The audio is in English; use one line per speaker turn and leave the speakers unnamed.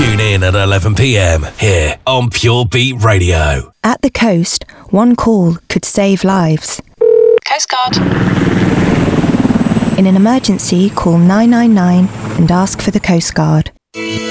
Tune in at 11 p.m. here on Pure Beat Radio.
At the coast, one call could save lives.
Coast Guard.
In an emergency, call 999 and ask for the Coast Guard.